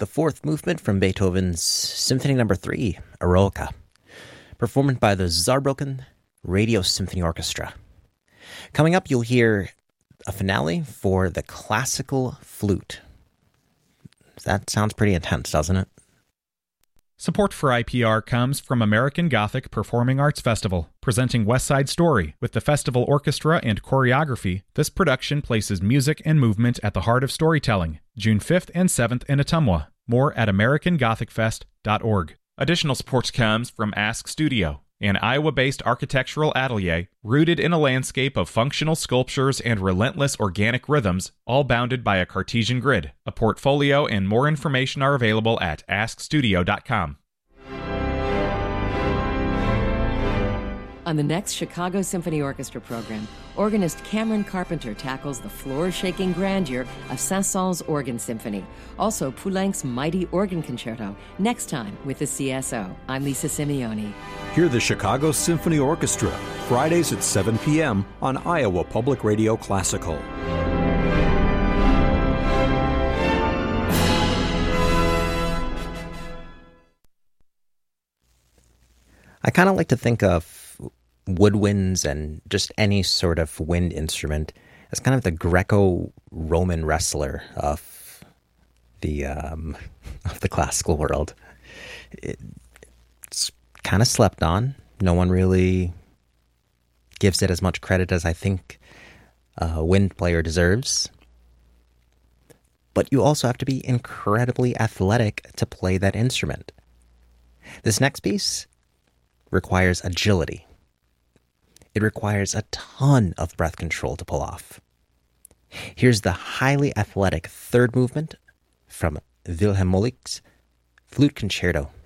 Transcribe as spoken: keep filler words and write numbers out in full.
the fourth movement from Beethoven's Symphony Number three, Eroica, performed by the Saarbrücken Radio Symphony Orchestra. Coming up, you'll hear a finale for the classical flute. That sounds pretty intense, doesn't it? Support for I P R comes from American Gothic Performing Arts Festival, presenting West Side Story. With the festival orchestra and choreography, this production places music and movement at the heart of storytelling. June fifth and seventh in Ottumwa. More at american gothic fest dot org. Additional support comes from Ask Studio, an Iowa-based architectural atelier rooted in a landscape of functional sculptures and relentless organic rhythms, all bounded by a Cartesian grid. A portfolio and more information are available at ask studio dot com. On the next Chicago Symphony Orchestra program, organist Cameron Carpenter tackles the floor-shaking grandeur of Saint-Saëns Organ Symphony. Also, Poulenc's mighty organ concerto, next time with the C S O. I'm Lisa Simeone. Hear the Chicago Symphony Orchestra, Fridays at seven p.m. on Iowa Public Radio Classical. I kind of like to think of woodwinds and just any sort of wind instrument as kind of the Greco-Roman wrestler of the um, of the classical world. It's kind of slept on. No one really gives it as much credit as I think a wind player deserves. But you also have to be incredibly athletic to play that instrument. This next piece requires agility. It requires a ton of breath control to pull off. Here's the highly athletic third movement from Wilhelm Moelig's Flute Concerto.